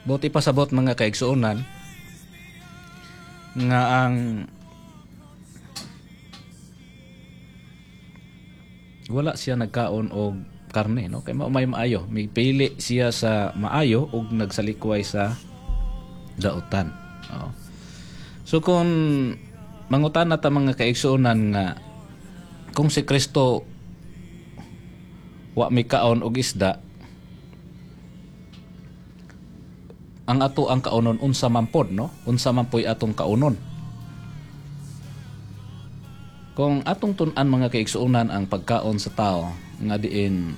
Buti pasabot mga kaigsuonan nga ang wala siya nagkaon og karne, no? Kay may maayo, may pili siya sa maayo ug nagsalikway sa dautan. Oh. So kung mangutan ta mga kaigsuonan nga kung si Kristo wa may kaon og isda, ang ato ang kaunon unsa man pod, no? Unsa man poy atong kaunon. Kung atong tun-an mga kaigsuonan ang pagkaon sa tao nga diin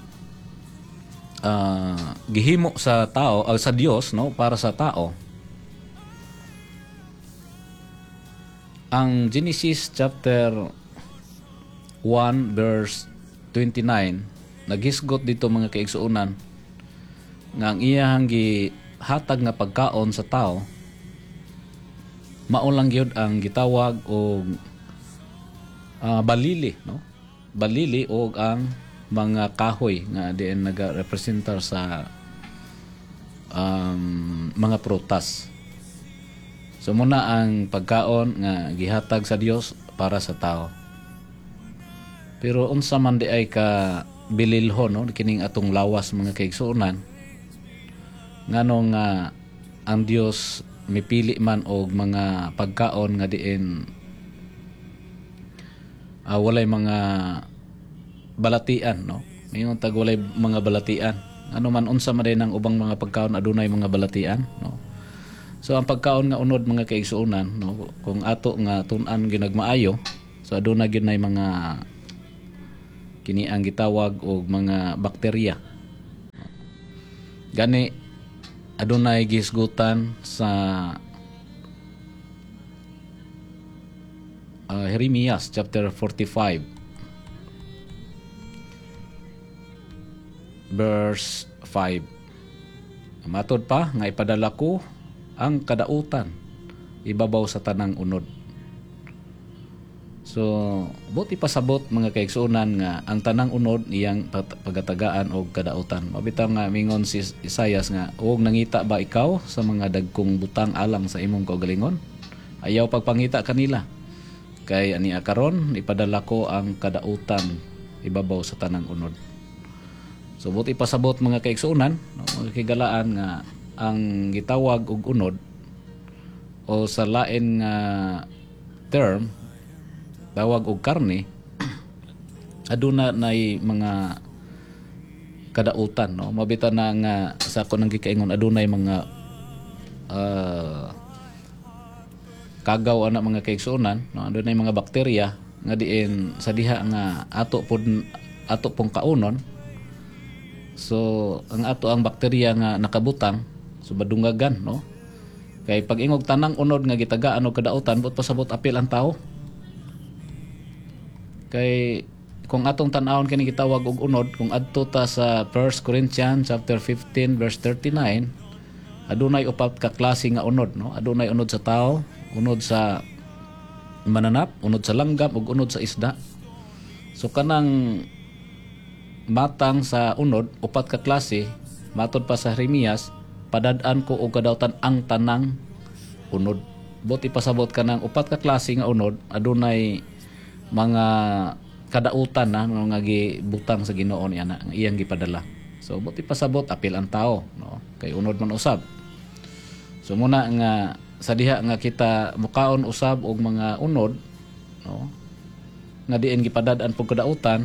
gihimo sa tao sa Dios, no, para sa tao. Ang Genesis chapter 1 verse 29 naghisgot dito mga kaigsuonan nga ang iyang gihatag nga pagkaon sa tao mao lang gyud ang gitawag og balili, no? Balili o ang mga kahoy nga diin nagarepresentar sa mga prutas. So muna ang pagkaon nga gihatag sa Dios para sa tao. Pero unsa man di ay ka bililhon, no, kining atong lawas mga kaigsuonan ngano nga ang Dios mipili man og mga pagkaon nga diin walay mga balatian, no? Mingon tag walay mga balatian. Ano man unsa man din ang ubang mga pagkaon adunay mga balatian, no? So ang pagkaon nga unod mga kaigsuonan, no, kung ato nga tun-an ginagmaayo, so aduna gyud nay mga kini ang gitawag og mga bakterya. Gani adunay gisgutan sa Jeremias chapter 45 verse 5. Matod pa nga ipadala ko ang kadautan ibabaw sa tanang unod. So buti pasabot mga kaigsuonan nga ang tanang unod iyang pagatagaan og kadautan. Mabitaw nga mingon si Isaias nga huwag nangita ba ikaw sa mga dagkong butang alang sa imong kaugalingon? Ayaw pagpangita kanila. Kay ani karon ipadala ko ang kadautan ibabaw sa tanang unod. So buti pasabot mga kaigsuonan, no, magkigalaan nga ang gitawag og unod o sa lain nga term tawag og karne aduna nay mga kadautan, no. Mabita na nga sa ako nang gikaingon adunay mga kagaw ana mga kaigsuonan, no, adunay mga bakterya nga diin sa diha nga ato pong kaunon. So ang ato ang bakterya nga nakabutang so madungagan, no. Kay pag ingog tanang unod nga gitagaan og kadautan but pasabot apil ang tao. Kay kung atong tan-awon kini gitawag og unod, kung adto ta sa 1 Corinthians chapter 15 verse 39, adunay upat ka klase nga unod, no. Adunay unod sa tao, unod sa mananap, unod sa langgam ug unod sa isda. So kanang matang sa unod upat ka klase, matod pa sa Jeremias, padad-an ko og kadautan ang tanang unod. Buti pasabot kanang upat ka klase nga unod adunay mga kadautan na mga gibutang sa Ginoo niya na iyang gipadala. So buti pasabot apil ang tao, no, kay unod man usab. So muna nga sa diha nga kita mukaon usab og mga unod, no, nga diin gipadad-an pug kadautan.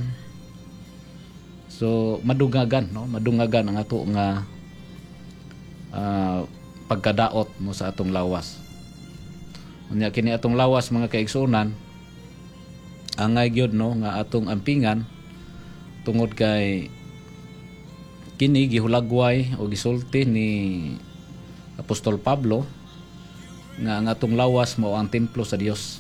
So madungagan, no, madungagan ang ato nga pagkadaot mo sa atong lawas. Unya kini atong lawas mga kaigsuonan angay gyud, no, nga atong ampingan tungod kay kini gihulagway o gisulti ni Apostol Pablo nga ang atong lawas mao ang templo sa Dios.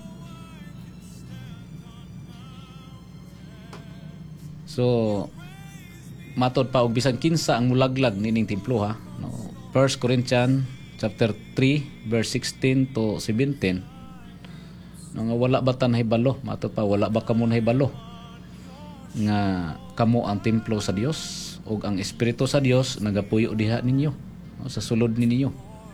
So matod pa og bisan kinsa ang mulaglag nining templo, ha, no. 1 Corinthians chapter 3 verse 16 to 17. Nga wala ba ta nahibalo, matod pa wala ba kamo nahibalo nga kamo ang templo sa Dios ug ang espiritu sa Dios nagapuyo diha ninyo, no, sa sulod ninyo.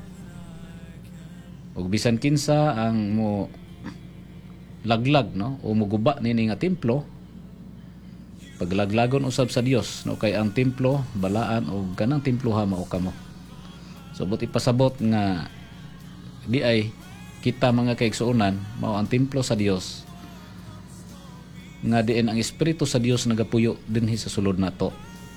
Ug bisan kinsa ang mo laglag, no, o muguba nini nga templo, paglaglagon usab sa Dios, no, kay ang templo balaan og kanang templo ha mao kamo. So buti pasabot nga di ay kita mga kaigsuonan mao ang templo sa Dios, nga diin ang espiritu sa Dios nagapuyo dinhi sa sulod nato.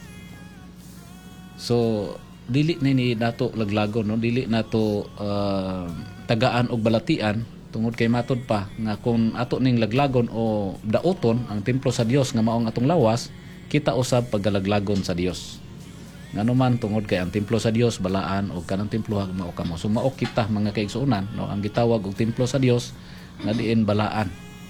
So dili na ni nato laglagon, no, dili nato tagaan og balatian tungod kay matod pa nga kung ato ning laglagon o daoton ang templo sa Dios nga maong atong lawas, kita usab paggalaglagon sa Dios. Ngano man tungod kay ang templo sa Dios balaan o kanang templo mao kamo. So mao kita mga kaigsuonan, no, ang gitawag og templo sa Dios nga diin balaan.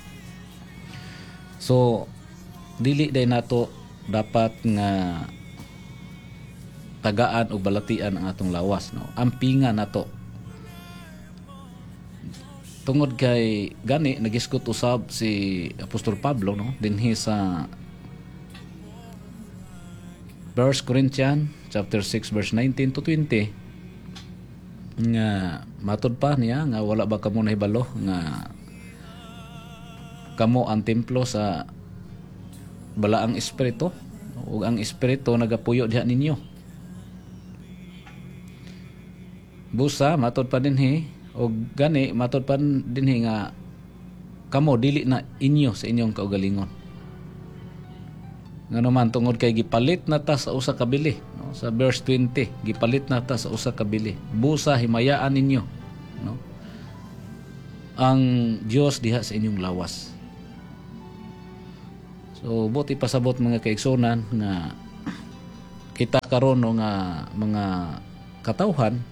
So dili day nato dapat nga tagaan o balatian ang atong lawas, no. Ampingan nato. Tungod kay gani nagisgot usab si Apostol Pablo, no, dinhi sa 1 Corinthians chapter 6 verse 19 to 20 nga matod pa niya nga wala ba kamo nahibalo nga kamo ang templo sa balaang espiritu, ug ang espiritu nagapuyo diha ninyo. Busa matod pa dinhi og gani matod pa dinhi nga kamo dili na inyo sa inyong kaugalingon. Ngano man tungod kay gipalit na ta sa usa ka bili, no? Sa verse 20 gipalit na ta sa usa ka bili. Busa himayaan ninyo, no, ang Dios diha sa inyong lawas. So buti pasabot mga kaigsuonan nga kita karon, no, nga mga katawhan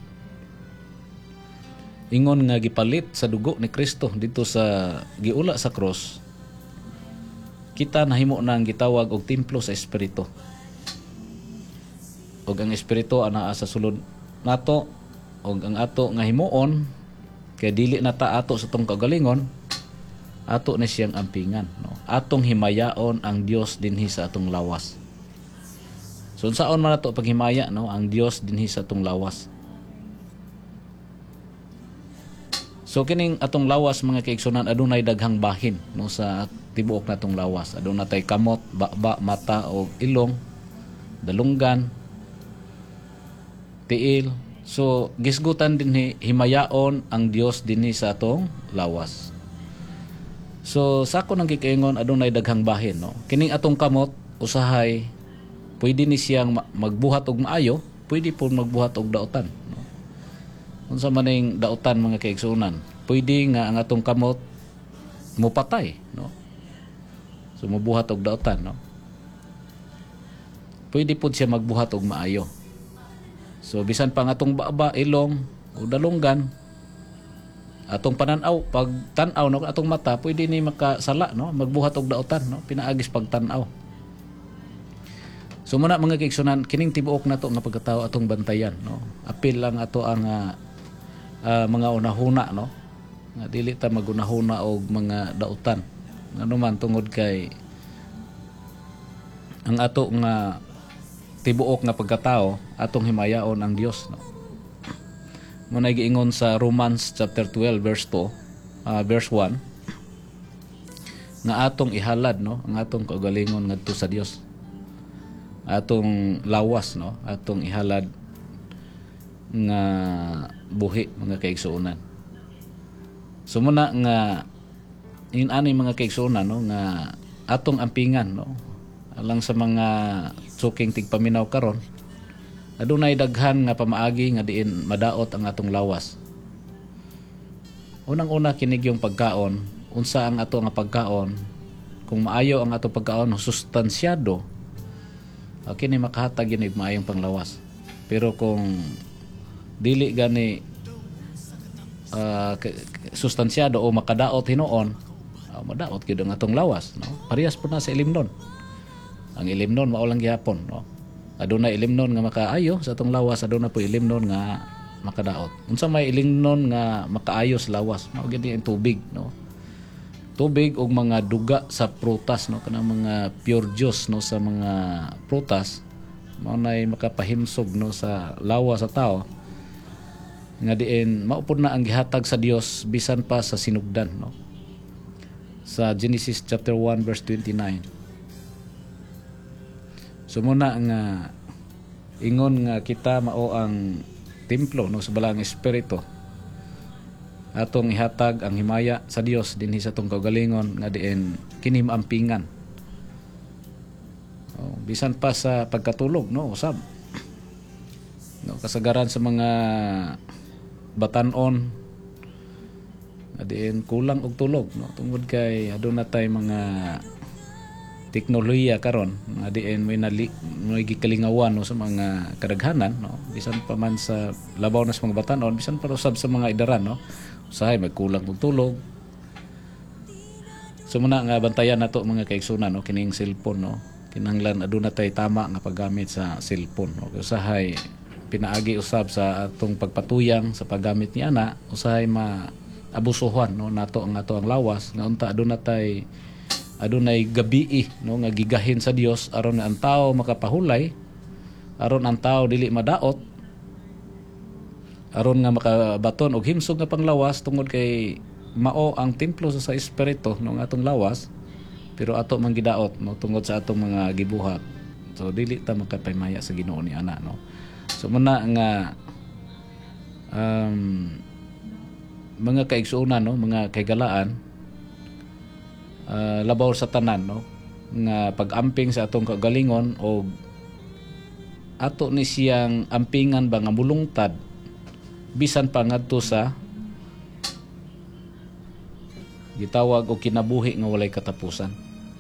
ingon nga gipalit sa dugo ni Kristo dito sa giula sa cross, kita nahimo na ang gitawag og templo sa espiritu. Og ang espiritu anaa sa sulod nato, og ang ato nga himuon kay dili na ta ato sa tong kagalingon, ato na siyang ampingan, no. Atong himayaon ang Dios dinhi sa atong lawas. So unsaon man nato paghimaya, no, ang Dios dinhi sa atong lawas. So kining atong lawas mga kaigsunan adunay daghang bahin, no, sa tibuok natong lawas. Aduna tay kamot, baba, mata o ilong, dalunggan, tiil. So gisgutan dinhi himayaon ang Dios dinhi sa atong lawas. So sa ako nang gikaingon adunay daghang bahin, no. Kining atong kamot usahay pwede ni siyang magbuhat og maayo, pwede po magbuhat og daotan, no. Unsa man ning daotan mga kaigsuonan, pwede nga ang atong kamot mupatay, no. So mabuhat og daotan, no. Pwede po siya magbuhat og maayo. So bisan pa nga atong baba, ilong o dalunggan, atong pananaw, pag tan-aw, no, atong mata pwede ni makasala, no, magbuhat og daotan, no, pinaagis pag tan-aw. So muna mga kaigsuonan, kining tibuok nato nga pagkatao atong bantayan, no. Apil lang ato ang mga unahuna, no, nga dili ta magunahuna og mga daotan. Ano man tungod kay ang ato nga tibuok nga pagkatao atong himayaon ang Dios, no. Muna giingon sa Romans chapter 12 verse 2, verse 1 nga atong ihalad, no, ang atong kaugalingon ngadto sa Dios. Atong lawas, no, atong ihalad nga buhi mga kaigsuonan. So muna nga ani mga kaigsuonan, no, nga atong ampingan, no, alang sa mga suking tigpaminaw karon adunay daghan nga pamaagi nga diin madaot ang atong lawas. Unang-una kinig yung pagkaon, unsa ang ato nga pagkaon, kung maayo ang ato pagkaon sustansyado, kini makahatag yun maayong panglawas. Pero kung dili gani sustansyado o makadaot hinuon, madaot gyud ang atong lawas, no. Parehas po na sa ilimnon. Ang ilimnon mao lang gihapon, no. Adunay ilimnon nga makaayo sa atong lawas, aduna po ilimnon nga makadaot. Unsa may ilimnon nga makaayo sa lawas, mao gyud ang tubig, no. Tubig og mga duga sa prutas, no, kanang mga pure juice, no, sa mga prutas mao nay makapahimsog, no, sa lawas sa tao. nga diin maupod na ang gihatag sa Dios bisan pa sa sinugdan, no? Sa Genesis chapter 1 verse 29. So muna nga ingon nga kita mao ang templo, no, sa balang espiritu. Atong ihatag ang himaya sa Dios dinhi sa atong kaugalingon nga diin kini maampingan. Bisan pa sa pagkatulog, no, usab. No, kasagaran sa mga batan-on diin kulang og tulog, no, tungod kay aduna tay mga teknolohiya karon nga diin may gikalingawan, no, sa mga kadaghanan, no, bisan pa man sa labaw na sa mga batan-on, bisan pa usab sa mga idaran, no, usahay magkulang og tulog. So muna nga bantayan nato mga kaigsunan, no, kining cellphone, no, kinahanglan aduna tay tama nga paggamit sa cellphone, no, usahay pinaagi usab sa atong pagpatuyang sa paggamit ni ana, usahay maabusuhan, no, nato ang lawas nga unta adunay gabii, no, nga gigahin sa Dios aron ang tao makapahulay, aron ang tao dili madaot, aron nga makabaton og himsog nga panglawas tungod kay mao ang templo sa espiritu ng atong lawas, pero ato man gidaot, no, tungod sa atong mga gibuhat. So dili ta makapaymaya sa Ginoo ni ana, no. So muna nga mga kaigsuonan, no, mga kaigalaan, labaw sa tanan, no, nga pag-amping sa atong kagalingon o ato ni siyang ampingan ba nga mulungtad bisan pa ngadto sa gitawag og kinabuhi nga walay katapusan.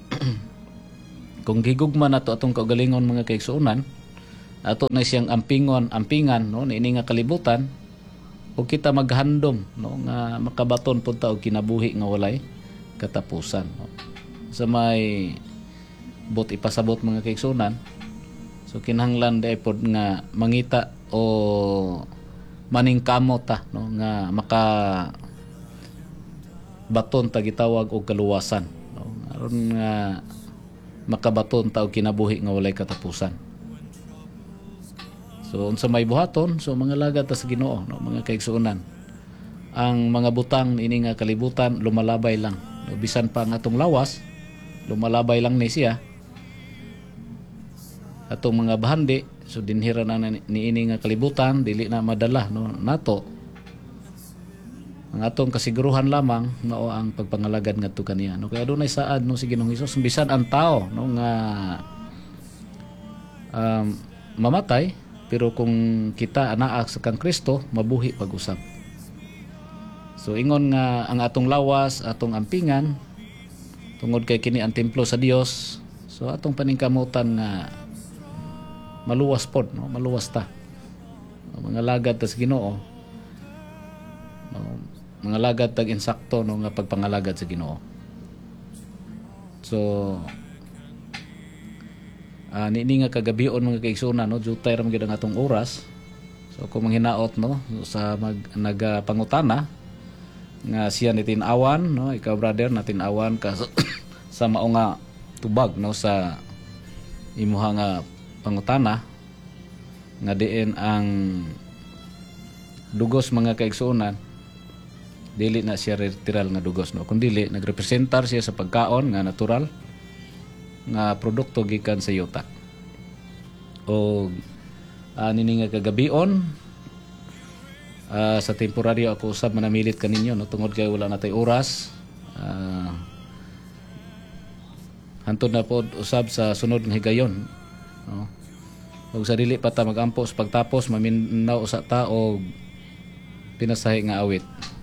Kung gigugma nato atong kagalingon mga kaigsuonan, ato na siyang ampingan, no, niini nga kalibutan, o kita maghandom, no, nga makabaton pud ta og kinabuhi nga walay katapusan, no. Sa may ipasabot mga kaigsunan, so kinahanglan day pod nga mangita o maningkamot ta, no, nga maka baton ta gitawag og kaluwasan, no, aron nga makabaton ta og kinabuhi nga walay katapusan. So unsa may buhaton, so mga lagad ta sa Ginoo, no, mga kaigsuonan, ang mga butang ini nga kalibutan lumalabay lang, no, bisan pa ang atong lawas lumalabay lang ni siya. Atong mga bahandi, so dinhira na niini nga kalibutan dili na madala, no, nato. Ang atong kasiguruhan lamang mao ang pagpangalagad ngadto kaniya, no, kay adunay saad, no, si Ginoong Hesus bisan ang tao, no, nga mamatay, pero kung kita anaa sa kang Kristo mabuhi pag-usap. So ingon nga ang atong lawas, atong ampingan tungod kay kini ang templo sa Dios, so atong paningkamutan nga maluwas pod, no, maluwas ta, mga lagad ta sa Ginoo, no, mga lagad tag insakto, no, nga pagpangalagad sa Ginoo. So niini nga kagabion mga kaigsunan, no, jutay ra gyud ang atong oras. So kung manghinaot, no, sa nagapangutana nga siya ni tin-awan, no, ikaw brother natin awan ka sa mao nga tubag, no, sa imuha nga pangutana nga diin ang dugos mga kaigsunan dili na siya literal nga dugos, no, kundi nagrepresentar siya sa pagkaon nga natural nga produkto gikan sa yuta. O nini nga kagabion, sa temporaryo ako usab manamilit kaninyo, no, tungod kay wala natay oras. Hantod na pod usab sa sunod nga higayon, no. Ug sa dili pa ta magampo sa pagtapos maminaw sa ta og pinasahi nga awit.